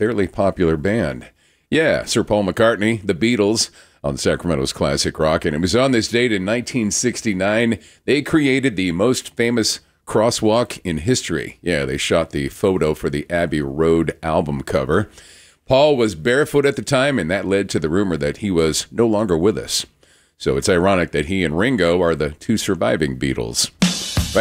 fairly popular band. Yeah, Sir Paul McCartney, the Beatles, on Sacramento's classic rock. And it was on this date in 1969, they created the most famous crosswalk in history. Yeah, they shot the photo for the Abbey Road album cover. Paul was barefoot at the time, and that led to the rumor that he was no longer with us. So it's ironic that he and Ringo are the two surviving Beatles.